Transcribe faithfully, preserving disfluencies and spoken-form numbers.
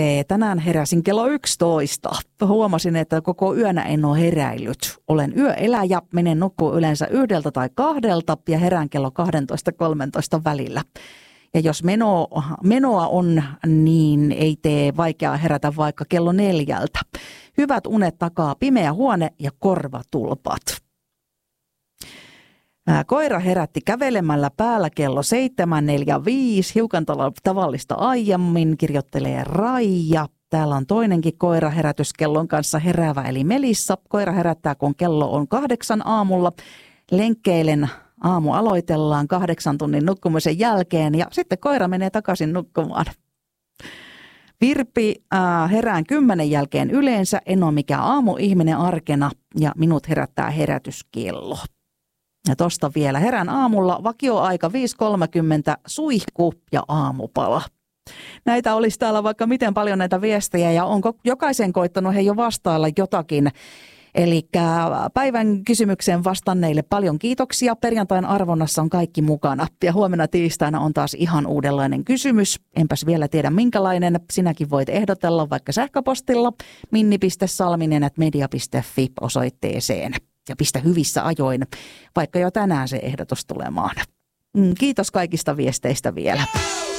Tänään heräsin kello yksitoista. Huomasin, että koko yönä en ole heräillyt. Olen yöeläjä, menen nukkuun yleensä yhdeltä tai kahdelta ja herään kello kaksitoista kolmetoista välillä. Ja jos meno, menoa on, niin ei tee vaikeaa herätä vaikka kello neljältä. Hyvät unet takaa pimeä huone ja korvatulpat. Koira herätti kävelemällä päällä kello seitsemän neljäkymmentäviisi, hiukan tavallista aiemmin, kirjoittelee Raija. Täällä on toinenkin koira herätyskellon kanssa heräävä, eli Melissa. Koira herättää, kun kello on kahdeksan aamulla. Lenkkeilen aamu aloitellaan kahdeksan tunnin nukkumisen jälkeen ja sitten koira menee takaisin nukkumaan. Virpi, äh, herään kymmenen jälkeen yleensä, en ole mikään aamuihminen arkena ja minut herättää herätyskello. Ja tosta vielä herään aamulla, vakioaika viisi kolmekymmentä, suihku ja aamupala. Näitä olisi täällä vaikka miten paljon näitä viestejä ja onko jokaisen koittanut he jo vastailla jotakin. Eli päivän kysymykseen vastanneille paljon kiitoksia. Perjantain arvonnassa on kaikki mukana ja huomenna tiistaina on taas ihan uudenlainen kysymys. Enpäs vielä tiedä minkälainen. Sinäkin voit ehdotella vaikka sähköpostilla minni piste salminen ät media piste fi osoitteeseen. Ja pistä hyvissä ajoin, vaikka jo tänään se ehdotus tulemaan. Kiitos kaikista viesteistä vielä.